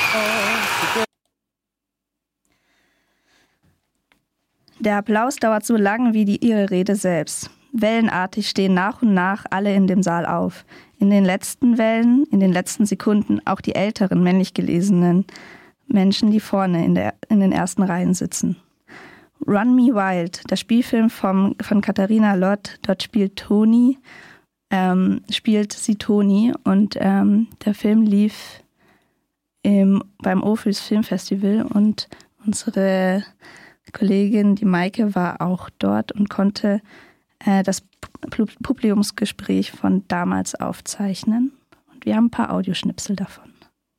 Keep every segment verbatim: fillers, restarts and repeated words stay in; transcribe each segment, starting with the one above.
Der Applaus dauert so lang wie die ihre Rede selbst. Wellenartig stehen nach und nach alle in dem Saal auf. In den letzten Wellen, in den letzten Sekunden auch die älteren, männlich gelesenen Menschen, die vorne in, der, in den ersten Reihen sitzen. Run Me Wild, der Spielfilm vom, von Katharina Lott, dort spielt Toni, ähm, spielt sie Toni und ähm, der Film lief im, beim Ophüls Filmfestival und unsere Kollegin, die Maike, war auch dort und konnte äh, das Publikumsgespräch von damals aufzeichnen. Und wir haben ein paar Audioschnipsel davon.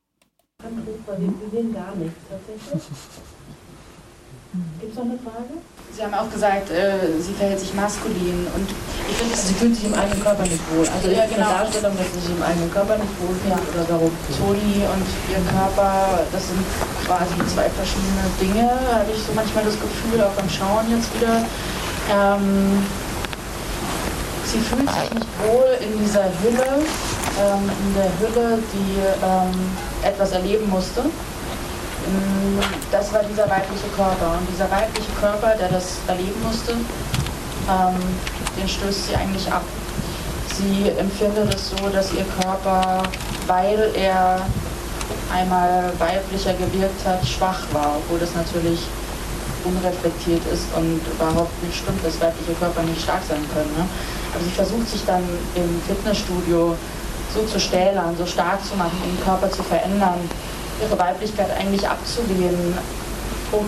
Wir sehen gar nichts tatsächlich. Gibt es noch eine Frage? Sie haben auch gesagt, äh, sie verhält sich maskulin und ich finde, sie fühlt sich im eigenen Körper nicht wohl. Also ja, ist genau. eine Darstellung, dass sie sich im eigenen Körper nicht wohl fühlt, ja. Oder warum? Toni und ihr Körper, das sind quasi zwei verschiedene Dinge, habe ich so manchmal das Gefühl, auch beim Schauen jetzt wieder. Ähm, sie fühlt sich nicht wohl in dieser Hülle, ähm, in der Hülle, die ähm, etwas erleben musste. Das war dieser weibliche Körper. Und dieser weibliche Körper, der das erleben musste, ähm, den stößt sie eigentlich ab. Sie empfindet es so, dass ihr Körper, weil er einmal weiblicher gewirkt hat, schwach war, obwohl das natürlich unreflektiert ist und überhaupt nicht stimmt, dass weibliche Körper nicht stark sein können. Ne? Aber sie versucht sich dann im Fitnessstudio so zu stählern, so stark zu machen, ihren Körper zu verändern, ihre Weiblichkeit eigentlich abzulehnen, um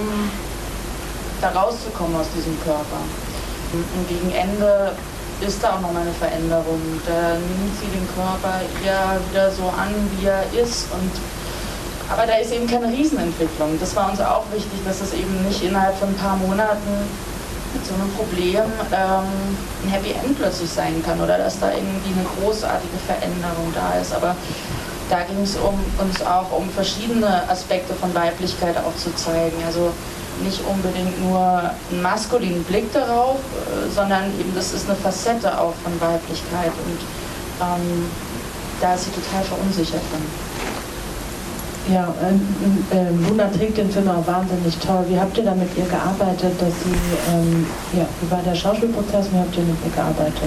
da rauszukommen aus diesem Körper. Und gegen Ende ist da auch nochmal eine Veränderung. Da nimmt sie den Körper eher wieder so an, wie er ist. Und, aber da ist eben keine Riesenentwicklung. Das war uns auch wichtig, dass es eben nicht innerhalb von ein paar Monaten mit so einem Problem ähm, ein Happy End plötzlich sein kann oder dass da irgendwie eine großartige Veränderung da ist. Aber da ging es um, uns auch um verschiedene Aspekte von Weiblichkeit aufzuzeigen. Also nicht unbedingt nur einen maskulinen Blick darauf, äh, sondern eben das ist eine Facette auch von Weiblichkeit. Und ähm, da ist sie total verunsichert drin. Ja, ähm, äh, Luna trägt den Film auch wahnsinnig toll. Wie habt ihr da mit ihr gearbeitet, dass sie, ähm, ja, wie war der Schauspielprozess, wie habt ihr mit ihr gearbeitet?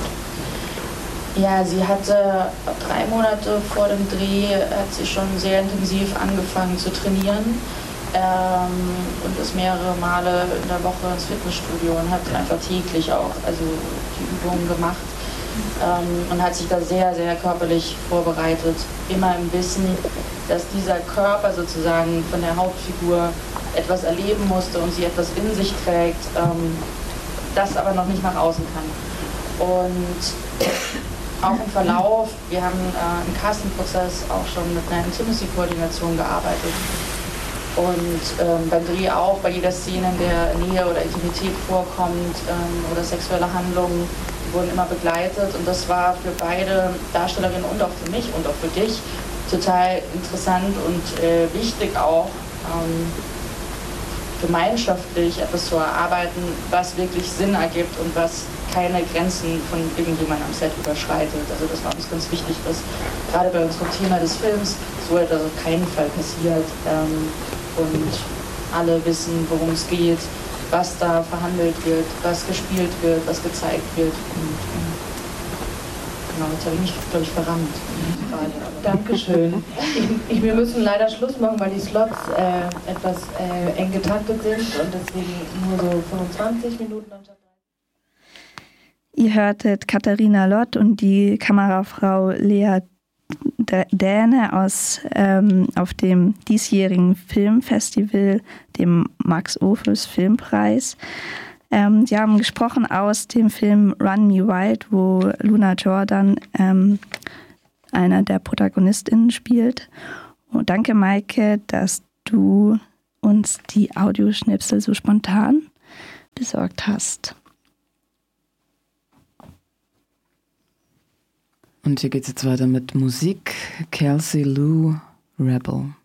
Ja, sie hatte drei Monate vor dem Dreh, hat sie schon sehr intensiv angefangen zu trainieren ähm, und ist mehrere Male in der Woche ins Fitnessstudio und hat einfach täglich auch also die Übungen gemacht ähm, und hat sich da sehr, sehr körperlich vorbereitet. Immer im Wissen, dass dieser Körper sozusagen von der Hauptfigur etwas erleben musste und sie etwas in sich trägt, ähm, das aber noch nicht nach außen kann. Und auch im Verlauf, wir haben äh, im Castingprozess auch schon mit einer Intimacy-Koordination gearbeitet. Und ähm, beim Dreh auch, bei jeder Szene, in der Nähe oder Intimität vorkommt ähm, oder sexuelle Handlungen, die wurden immer begleitet. Und das war für beide Darstellerinnen und auch für mich und auch für dich total interessant und äh, wichtig auch, ähm, gemeinschaftlich etwas zu erarbeiten, was wirklich Sinn ergibt und was keine Grenzen von irgendjemandem am Set überschreitet. Also das war uns ganz wichtig, dass gerade bei unserem Thema des Films so etwas auf keinen Fall passiert ähm, und alle wissen, worum es geht, was da verhandelt wird, was gespielt wird, was gezeigt wird. Und, ähm, genau, jetzt habe ich mich, glaube ich, verrammt. Dankeschön. Ich, ich, wir müssen leider Schluss machen, weil die Slots äh, etwas äh, eng getaktet sind und deswegen nur so fünfundzwanzig Minuten anstatt dreißig. Ihr hörtet Katharina Lott und die Kamerafrau Lea Däne aus, ähm, auf dem diesjährigen Filmfestival, dem Max-Ophüls Filmpreis. Ähm, sie haben gesprochen aus dem Film Run Me Wild, wo Luna Jordan ähm, einer der ProtagonistInnen spielt. Und danke, Maike, dass du uns die Audioschnipsel so spontan besorgt hast. Und hier geht es jetzt weiter mit Musik. Kelsey Lou, Rebel.